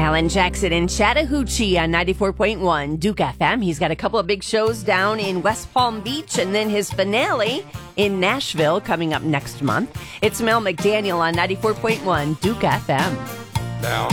Alan Jackson in Chattahoochee on 94.1 Duke FM. He's got a couple of big shows down in West Palm Beach and then his finale in Nashville coming up next month. It's Mel McDaniel on 94.1 Duke FM. Now